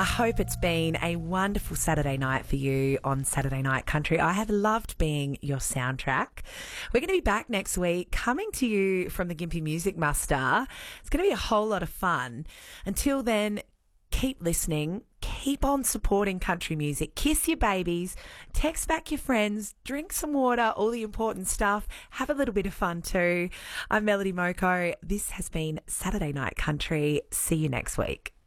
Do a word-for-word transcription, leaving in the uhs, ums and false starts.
I hope it's been a wonderful Saturday night for you on Saturday Night Country. I have loved being your soundtrack. We're going to be back next week coming to you from the Gympie Music Muster. It's going to be a whole lot of fun. Until then, keep listening. Keep on supporting country music. Kiss your babies. Text back your friends. Drink some water. All the important stuff. Have a little bit of fun too. I'm Melody Moko. This has been Saturday Night Country. See you next week.